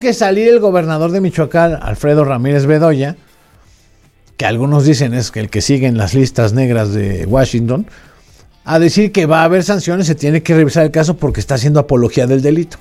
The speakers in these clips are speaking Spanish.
que salir el gobernador de Michoacán, Alfredo Ramírez Bedoya, que algunos dicen es el que sigue en las listas negras de Washington, a decir que va a haber sanciones, se tiene que revisar el caso porque está haciendo apología del delito.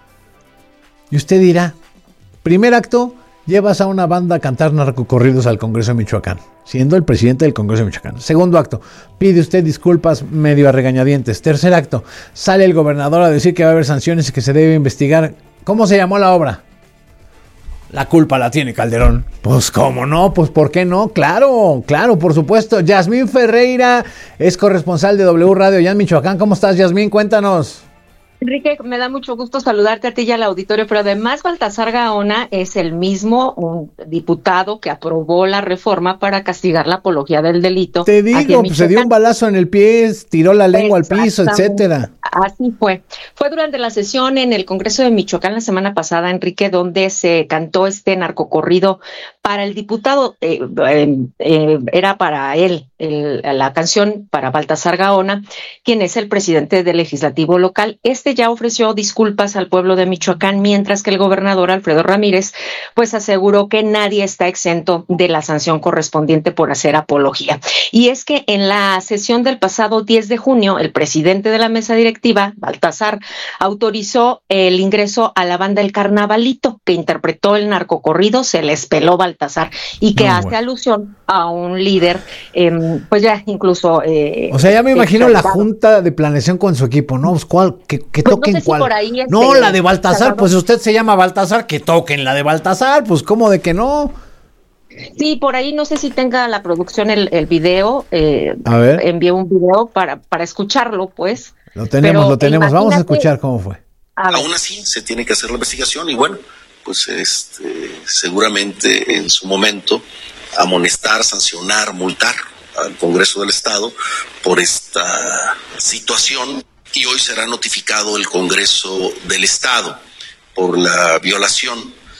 Y usted dirá, primer acto, llevas a una banda a cantar narcocorridos al Congreso de Michoacán, siendo el presidente del Congreso de Michoacán. Segundo acto, pide usted disculpas medio a regañadientes. Tercer acto, sale el gobernador a decir que va a haber sanciones y que se debe investigar. ¿Cómo se llamó la obra? La culpa la tiene Calderón. Pues cómo no, pues por qué no, claro, por supuesto. Yasmín Ferreira es corresponsal de W Radio allá en Michoacán. ¿Cómo estás, Yasmín? Cuéntanos. Enrique, me da mucho gusto saludarte a ti y al auditorio, pero además Baltasar Gaona es el mismo un diputado que aprobó la reforma para castigar la apología del delito. Te digo, pues se dio un balazo en el pie, tiró la lengua al piso, etcétera. Así fue. Fue durante la sesión en el Congreso de Michoacán la semana pasada, Enrique, donde se cantó este narcocorrido para el diputado. Era para él la canción para Baltasar Gaona, quien es el presidente del legislativo local. Ya ofreció disculpas al pueblo de Michoacán, mientras que el gobernador Alfredo Ramírez pues aseguró que nadie está exento de la sanción correspondiente por hacer apología. Y es que en la sesión del pasado 10 de junio, el presidente de la mesa directiva, Baltasar, autorizó el ingreso a la banda El Carnavalito, que interpretó el narcocorrido Se les peló Baltasar, y que hace alusión a un líder, pues ya incluso... o sea, ya me imagino la junta de planeación con su equipo, ¿no? ¿Cuál? Que pues toquen no sé cuál. Si por ahí no, la de Baltasar, pues usted se llama Baltasar, que toquen la de Baltasar, pues ¿cómo de que no? Sí, por ahí no sé si tenga la producción el video, a ver. Envié un video para escucharlo, pues. Lo tenemos, vamos a escuchar cómo fue. Aún así se tiene que hacer la investigación y bueno, pues seguramente en su momento amonestar, sancionar, multar al Congreso del Estado por esta situación. Y hoy será notificado el Congreso del Estado por la violación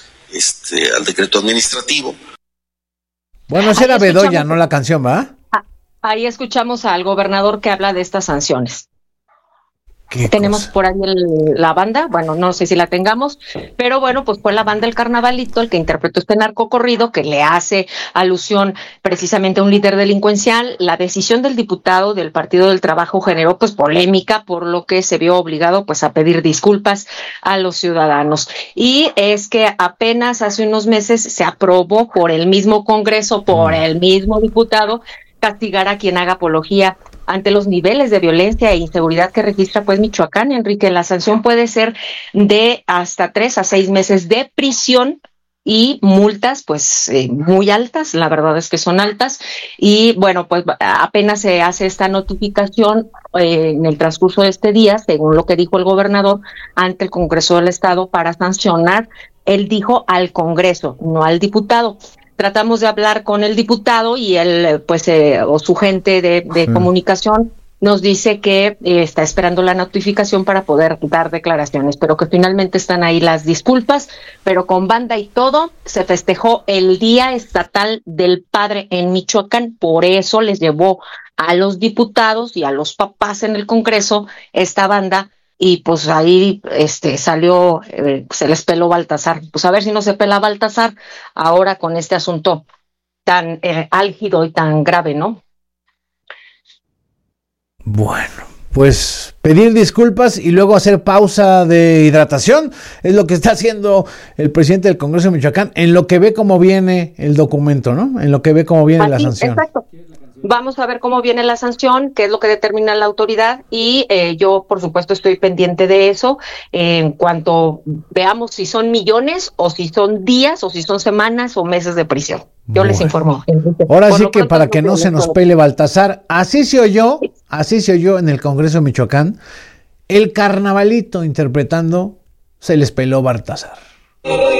al decreto administrativo. Bueno, esa era Bedoya, no la canción, ¿va? Ahí escuchamos al gobernador que habla de estas sanciones. Tenemos por ahí la banda, bueno, no sé si la tengamos, pero bueno, pues fue la banda El Carnavalito el que interpretó este narcocorrido que le hace alusión precisamente a un líder delincuencial. La decisión del diputado del Partido del Trabajo generó pues polémica, por lo que se vio obligado pues a pedir disculpas a los ciudadanos. Y es que apenas hace unos meses se aprobó por el mismo Congreso, por el mismo diputado, castigar a quien haga apología ante los niveles de violencia e inseguridad que registra pues Michoacán, Enrique. La sanción puede ser de hasta 3 a 6 meses de prisión y multas pues muy altas, la verdad es que son altas. Y bueno, pues apenas se hace esta notificación en el transcurso de este día, según lo que dijo el gobernador ante el Congreso del Estado, para sancionar. Él dijo al Congreso, no al diputado. Tratamos de hablar con el diputado y él, pues, o su gente de comunicación nos dice que está esperando la notificación para poder dar declaraciones, pero que finalmente están ahí las disculpas, pero con banda y todo. Se festejó el Día Estatal del Padre en Michoacán, por eso les llevó a los diputados y a los papás en el Congreso esta banda. Y pues ahí salió, se les peló Baltasar. Pues a ver si no se pela Baltasar ahora con este asunto tan álgido y tan grave, ¿no? Bueno, pues pedir disculpas y luego hacer pausa de hidratación es lo que está haciendo el presidente del Congreso de Michoacán en lo que ve cómo viene el documento, ¿no? En lo que ve cómo viene la sanción. Exacto. Vamos a ver cómo viene la sanción, qué es lo que determina la autoridad y yo, por supuesto, estoy pendiente de eso. En cuanto veamos si son millones o si son días o si son semanas o meses de prisión. Yo les informo. Ahora sí que para que no se nos pele Baltasar, así se oyó en el Congreso de Michoacán, El Carnavalito interpretando Se les peló Baltasar.